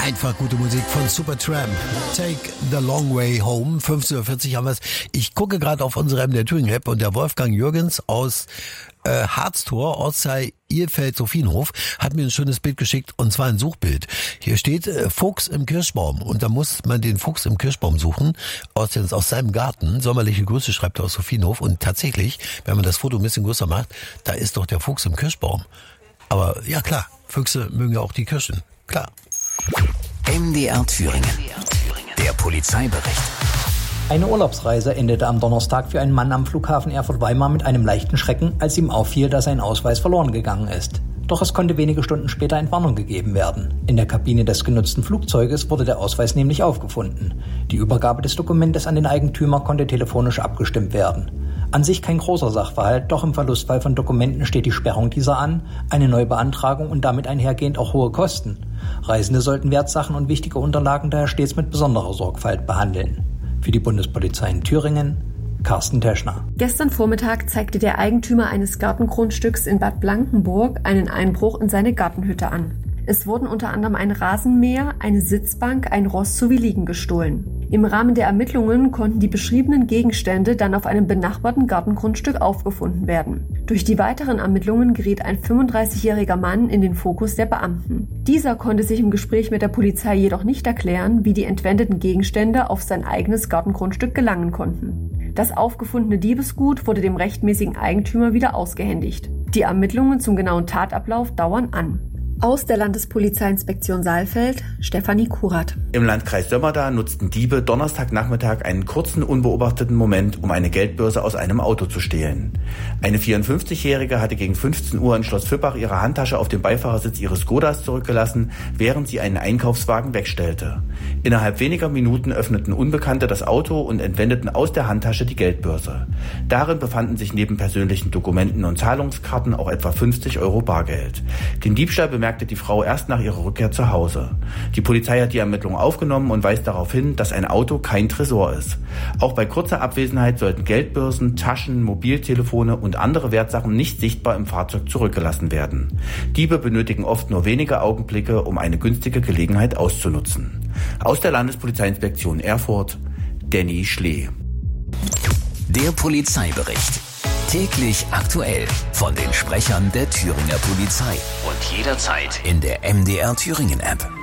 Einfach gute Musik von Supertramp. Take the long way home. 15:40 Uhr haben wir es. Ich gucke gerade auf unsere MDR Thüringen App und der Wolfgang Jürgens aus Harztor, Ortsteil Ilfeld-Sophienhof, hat mir ein schönes Bild geschickt, und zwar ein Suchbild. Hier steht Fuchs im Kirschbaum, und da muss man den Fuchs im Kirschbaum suchen, aus seinem Garten. Sommerliche Grüße schreibt er aus Sophienhof, und tatsächlich, wenn man das Foto ein bisschen größer macht, da ist doch der Fuchs im Kirschbaum. Aber ja klar, Füchse mögen ja auch die Kirschen, klar. MDR Thüringen. Der Polizeibericht. Eine Urlaubsreise endete am Donnerstag für einen Mann am Flughafen Erfurt-Weimar mit einem leichten Schrecken, als ihm auffiel, dass sein Ausweis verloren gegangen ist. Doch es konnte wenige Stunden später Entwarnung gegeben werden. In der Kabine des genutzten Flugzeuges wurde der Ausweis nämlich aufgefunden. Die Übergabe des Dokumentes an den Eigentümer konnte telefonisch abgestimmt werden. An sich kein großer Sachverhalt, doch im Verlustfall von Dokumenten steht die Sperrung dieser an, eine Neubeantragung und damit einhergehend auch hohe Kosten. Reisende sollten Wertsachen und wichtige Unterlagen daher stets mit besonderer Sorgfalt behandeln. Für die Bundespolizei in Thüringen, Carsten Teschner. Gestern Vormittag zeigte der Eigentümer eines Gartengrundstücks in Bad Blankenburg einen Einbruch in seine Gartenhütte an. Es wurden unter anderem ein Rasenmäher, eine Sitzbank, ein Rost sowie Liegen gestohlen. Im Rahmen der Ermittlungen konnten die beschriebenen Gegenstände dann auf einem benachbarten Gartengrundstück aufgefunden werden. Durch die weiteren Ermittlungen geriet ein 35-jähriger Mann in den Fokus der Beamten. Dieser konnte sich im Gespräch mit der Polizei jedoch nicht erklären, wie die entwendeten Gegenstände auf sein eigenes Gartengrundstück gelangen konnten. Das aufgefundene Diebesgut wurde dem rechtmäßigen Eigentümer wieder ausgehändigt. Die Ermittlungen zum genauen Tatablauf dauern an. Aus der Landespolizeiinspektion Saalfeld, Stefanie Kurat. Im Landkreis Sömmerda nutzten Diebe Donnerstagnachmittag einen kurzen, unbeobachteten Moment, um eine Geldbörse aus einem Auto zu stehlen. Eine 54-Jährige hatte gegen 15 Uhr in Schloss Füppach ihre Handtasche auf dem Beifahrersitz ihres Skodas zurückgelassen, während sie einen Einkaufswagen wegstellte. Innerhalb weniger Minuten öffneten Unbekannte das Auto und entwendeten aus der Handtasche die Geldbörse. Darin befanden sich neben persönlichen Dokumenten und Zahlungskarten auch etwa 50 Euro Bargeld. Den Diebstahl bemerkte die Frau erst nach ihrer Rückkehr zu Hause. Die Polizei hat die Ermittlungen aufgenommen und weist darauf hin, dass ein Auto kein Tresor ist. Auch bei kurzer Abwesenheit sollten Geldbörsen, Taschen, Mobiltelefone und andere Wertsachen nicht sichtbar im Fahrzeug zurückgelassen werden. Diebe benötigen oft nur wenige Augenblicke, um eine günstige Gelegenheit auszunutzen. Aus der Landespolizeiinspektion Erfurt, Danny Schlee. Der Polizeibericht. Täglich aktuell von den Sprechern der Thüringer Polizei und jederzeit in der MDR Thüringen App.